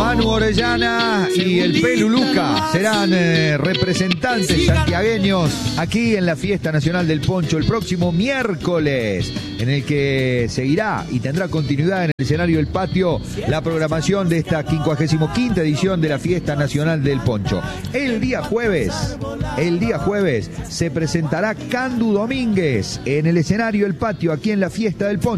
Manu Orellana y el Pelu Luca serán representantes santiagueños aquí en la Fiesta Nacional del Poncho el próximo miércoles, en el que seguirá y tendrá continuidad en el escenario del patio la programación de esta 55ª edición de la Fiesta Nacional del Poncho. El día jueves se presentará Candu Domínguez en el escenario del patio aquí en la Fiesta del Poncho.